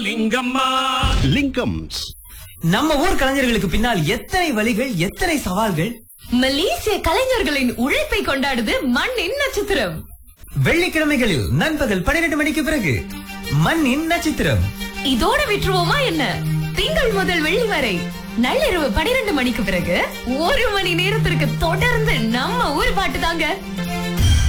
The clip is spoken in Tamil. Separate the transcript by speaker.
Speaker 1: லிங்கம்மா
Speaker 2: லிங்கம்ஸ்.
Speaker 3: நம்ம ஊர் கலைஞர்களுக்கு பின்னால் எத்தனை வழிகள், எத்தனை சவால்கள்.
Speaker 4: மலேசிய கலைஞர்களின் உழைப்பை கொண்டாடுது மண்ணின் நட்சத்திரம்.
Speaker 3: வெள்ளிக்கிழமைகளில் நண்பகல் 12 மணிக்கு பிறகு மண்ணின் நட்சத்திரம்.
Speaker 4: இதோட விட்டுருவோமா என்ன? திங்கள் முதல் வெள்ளி வரை நள்ளிரவு 12 மணிக்கு பிறகு 1 மணி நேரத்திற்கு தொடர்ந்து நம்ம ஊர் பாட்டு தாங்க.